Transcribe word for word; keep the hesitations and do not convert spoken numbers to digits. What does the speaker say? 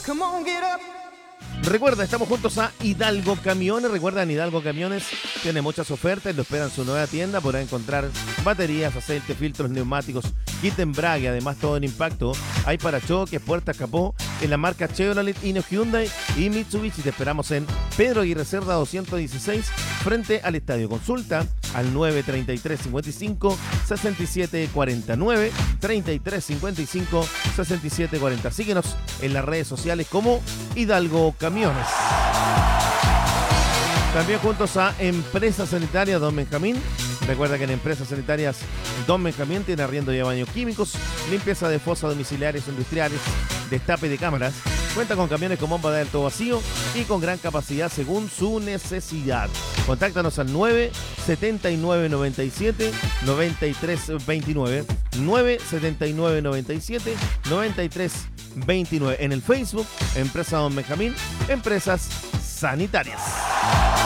Come on, get up. Recuerda, estamos juntos a Hidalgo Camiones. Recuerdan, Hidalgo Camiones tiene muchas ofertas. Lo esperan en su nueva tienda. Podrá encontrar baterías, aceite, filtros, neumáticos, kit de embrague. Además, todo en impacto. Hay parachoques, puertas, capó en la marca Chevrolet, Hino, Hyundai y Mitsubishi. Te esperamos en Pedro Aguirre Cerda doscientos dieciséis, frente al estadio. Consulta al nueve treinta y tres cincuenta y cinco sesenta y siete cuarenta. nueve treinta y tres cincuenta y cinco sesenta y siete cuarenta. Síguenos en las redes sociales como Hidalgo Camiones. También juntos a Empresas Sanitarias Don Benjamín. Recuerda que en Empresas Sanitarias Don Benjamín tiene arriendo de baños químicos, limpieza de fosas domiciliares industriales, destape de cámaras. Cuenta con camiones con bomba de alto vacío y con gran capacidad según su necesidad. Contáctanos al nueve setenta y nueve noventa y siete noventa y tres veintinueve. nueve setenta y nueve noventa y siete noventa y tres veintinueve. En el Facebook, Empresa Don Benjamín, Empresas Sanitarias.